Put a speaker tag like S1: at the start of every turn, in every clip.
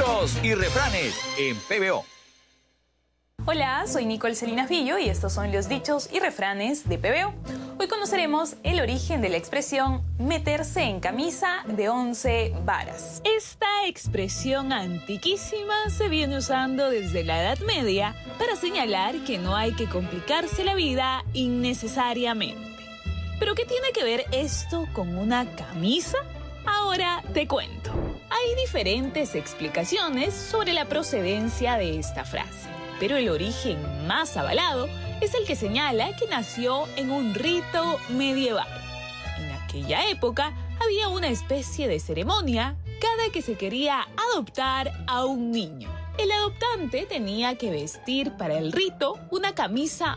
S1: Dichos y refranes en PBO.
S2: Hola, soy Nicole Salinas Villo y estos son los dichos y refranes de PBO. Hoy conoceremos el origen de la expresión meterse en camisa de 11 varas. Esta expresión antiquísima se viene usando desde la Edad Media para señalar que no hay que complicarse la vida innecesariamente. ¿Pero qué tiene que ver esto con una camisa? Ahora te cuento. Hay diferentes explicaciones sobre la procedencia de esta frase, pero el origen más avalado es el que señala que nació en un rito medieval. En aquella época había una especie de ceremonia cada que se quería adoptar a un niño. El adoptante tenía que vestir para el rito una camisa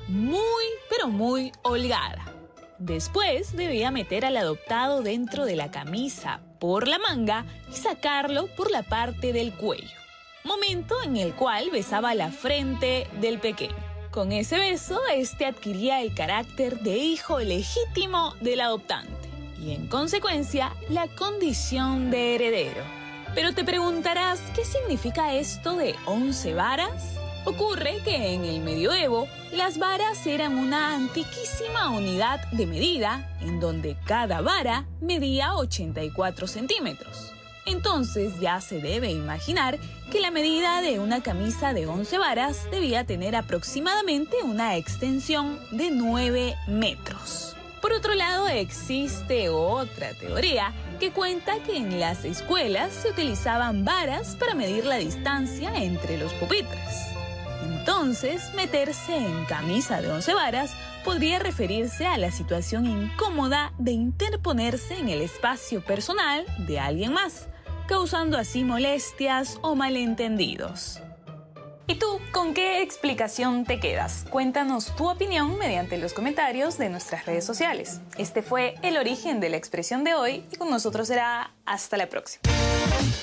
S2: muy holgada. Después debía meter al adoptado dentro de la camisa por la manga y sacarlo por la parte del cuello, momento en el cual besaba la frente del pequeño. Con ese beso, este adquiría el carácter de hijo legítimo del adoptante y, en consecuencia, la condición de heredero. Pero te preguntarás, ¿qué significa esto de 11 varas? Ocurre que en el medioevo, las varas eran una antiquísima unidad de medida en donde cada vara medía 84 centímetros. Entonces ya se debe imaginar que la medida de una camisa de 11 varas debía tener aproximadamente una extensión de 9 metros. Por otro lado, existe otra teoría que cuenta que en las escuelas se utilizaban varas para medir la distancia entre los pupitres. Entonces, meterse en camisa de 11 varas podría referirse a la situación incómoda de interponerse en el espacio personal de alguien más, causando así molestias o malentendidos. ¿Y tú, con qué explicación te quedas? Cuéntanos tu opinión mediante los comentarios de nuestras redes sociales. Este fue el origen de la expresión de hoy y con nosotros será hasta la próxima.